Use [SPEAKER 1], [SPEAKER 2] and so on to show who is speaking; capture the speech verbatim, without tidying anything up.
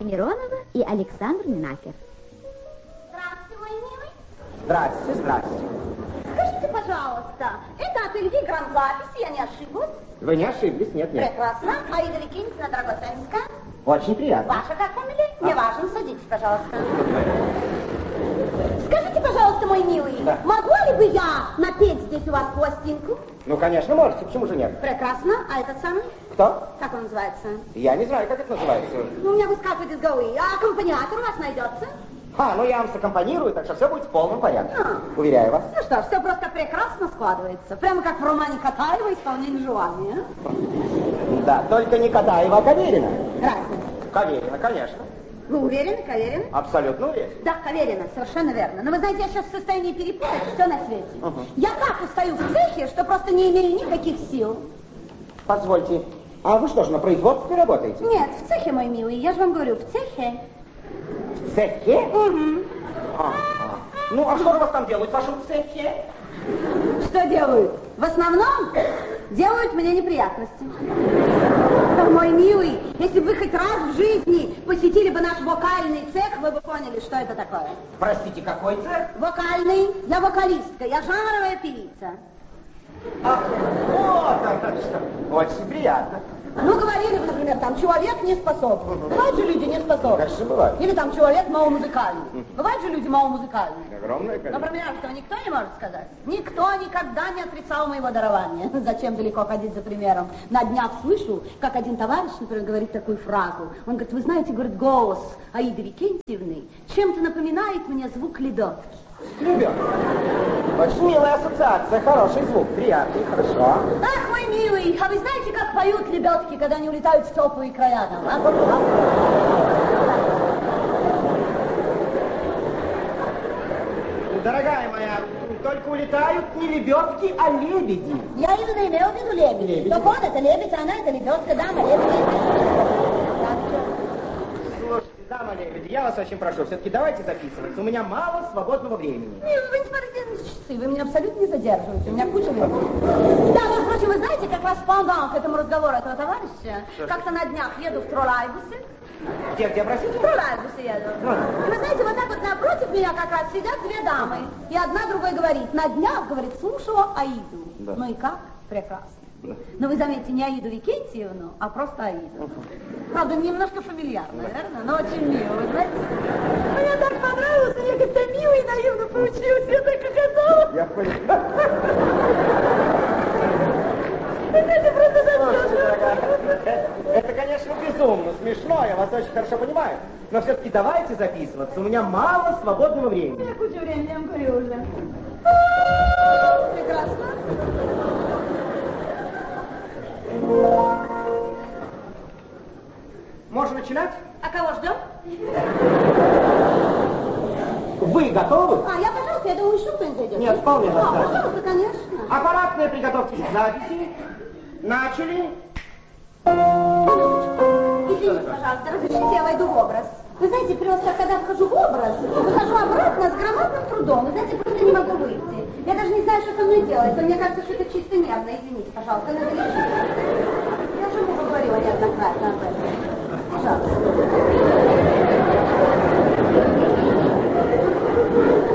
[SPEAKER 1] Миронова и Александр Минакер.
[SPEAKER 2] Здравствуйте, мой милый.
[SPEAKER 3] Здравствуйте, здравствуйте.
[SPEAKER 2] Скажите, пожалуйста, это ателье Гранд-Запись, я не ошиблась?
[SPEAKER 3] Вы не ошиблись, нет, нет.
[SPEAKER 2] Прекрасно. Аида Викентьевна Драгоценская.
[SPEAKER 3] Очень приятно.
[SPEAKER 2] Ваша как фамилия?
[SPEAKER 3] А.
[SPEAKER 2] Не важно, садитесь, пожалуйста. Скажите, пожалуйста, мой милый,
[SPEAKER 3] Да.
[SPEAKER 2] могла ли бы я напеть здесь у вас пластинку?
[SPEAKER 3] Ну, конечно, можете, почему же нет?
[SPEAKER 2] Прекрасно. А этот самый?
[SPEAKER 3] Кто?
[SPEAKER 2] Как он называется?
[SPEAKER 3] Я не знаю, как это называется.
[SPEAKER 2] Ну, у меня выскакивает из головы. А аккомпаниатор у вас найдется?
[SPEAKER 3] А, ну я вам саккомпанирую, так что все будет в полном порядке.
[SPEAKER 2] А.
[SPEAKER 3] Уверяю вас.
[SPEAKER 2] Ну что ж, все просто прекрасно складывается. Прямо как в романе Катаева «Исполнение желания».
[SPEAKER 3] Да, только не Катаева, а Каверина.
[SPEAKER 2] Разница.
[SPEAKER 3] Каверина, конечно.
[SPEAKER 2] Вы уверены, Каверин?
[SPEAKER 3] Абсолютно уверен.
[SPEAKER 2] Да, Каверина, совершенно верно. Но вы знаете, я сейчас в состоянии перепутать все на свете.
[SPEAKER 3] Угу.
[SPEAKER 2] Я так устаю в цехе, что просто не имею никаких сил.
[SPEAKER 3] Позвольте, а вы что же, на производстве работаете?
[SPEAKER 2] Нет, в цехе, мой милый, я же вам говорю, в цехе.
[SPEAKER 3] В цехе?
[SPEAKER 2] Угу.
[SPEAKER 3] А, а. Ну, а что же у вас там делают в вашем цехе?
[SPEAKER 2] Что делают? В основном делают мне неприятности. О, мой милый, если бы вы хоть раз в жизни посетили бы наш вокальный цех, вы бы поняли, что это такое.
[SPEAKER 3] Простите, какой цех?
[SPEAKER 2] Вокальный. Я вокалистка, я жанровая певица.
[SPEAKER 3] Ах, вот оно что. Очень приятно.
[SPEAKER 2] Ну, говорили бы, например, там, человек не способен. Бывают же люди не способны.
[SPEAKER 3] Конечно, бывает.
[SPEAKER 2] Или там человек маломузыкальный. Бывают же люди маломузыкальные.
[SPEAKER 3] Огромное количество.
[SPEAKER 2] Например, что никто не может сказать. Никто никогда не отрицал моего дарования. Зачем далеко ходить за примером? На днях слышу, как один товарищ, например, говорит такую фразу. Он говорит, вы знаете, говорит, голос Аиды Викентьевны чем-то напоминает мне звук ледовки.
[SPEAKER 3] Любят. Очень милая ассоциация, хороший звук, приятный, хорошо.
[SPEAKER 2] Ах, мой милый, а вы знаете, как поют лебедки, когда они улетают в теплые края там, а?
[SPEAKER 3] Дорогая моя, только улетают не лебедки, а лебеди.
[SPEAKER 2] Я именно имел в виду лебедь.
[SPEAKER 3] Лебеди.
[SPEAKER 2] Так он это лебедь, а она это лебедка, дама, лебедь.
[SPEAKER 3] Слушайте, дама лебеди, я вас очень прошу, все-таки давайте записываться. У меня мало свободного времени.
[SPEAKER 2] Нет, вы не смотрите на часы, вы меня абсолютно не задерживаете, у меня куча времени. Да, между прочим, вы знаете, как раз пандан к этому разговору этого товарища, как-то на днях еду в троллейбусе.
[SPEAKER 3] Где, где, простите?
[SPEAKER 2] В троллейбусе еду. И вы знаете, вот так вот напротив меня как раз сидят две дамы. И одна другой говорит, на днях, говорит, слушала Аиду.
[SPEAKER 3] Да.
[SPEAKER 2] Ну и как? Прекрасно.
[SPEAKER 3] Да.
[SPEAKER 2] Но вы заметьте, не Аиду Викентьевну, а просто Аиду. Правда, немножко фамильярно, верно? Но очень мило, вы знаете? Мне так понравилось, я как-то мило и наивно получилось, я так хохотала.
[SPEAKER 3] Я понял.
[SPEAKER 2] Это просто
[SPEAKER 3] Слушайте,
[SPEAKER 2] так
[SPEAKER 3] дорогая, это, конечно, безумно смешно, я вас очень хорошо понимаю. Но все-таки давайте записываться, у меня мало свободного
[SPEAKER 2] У
[SPEAKER 3] времени.
[SPEAKER 2] меня куча времени, я вам говорю уже. Прекрасно.
[SPEAKER 3] Можно начинать?
[SPEAKER 2] А кого ждем?
[SPEAKER 3] Вы готовы?
[SPEAKER 2] А, я, пожалуйста, я думаю, еще кто-нибудь зайдет.
[SPEAKER 3] Нет, вполне
[SPEAKER 2] А,
[SPEAKER 3] достаточно.
[SPEAKER 2] пожалуйста, конечно.
[SPEAKER 3] Аппаратные, приготовьтесь к записи. Начали.
[SPEAKER 2] Извините, пожалуйста, разрешите, я войду в образ. Вы знаете, просто когда вхожу в образ, выхожу обратно с громадным трудом. Вы знаете, просто не могу выйти. Я даже не знаю, что со мной делается. Мне кажется, что это чисто нервно. Извините, пожалуйста, надо лечить. Я же ему говорила неоднократно об этом. Пожалуйста.